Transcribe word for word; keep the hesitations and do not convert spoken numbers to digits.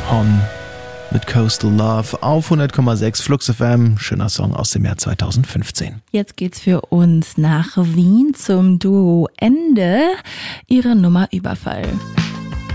Hon mit Coastal Love auf hundert Komma sechs Flux F M. Schöner Song aus dem Jahr zweitausendfünfzehn. Jetzt geht's für uns nach Wien zum Duo Ende. Ihre Nummer Überfall.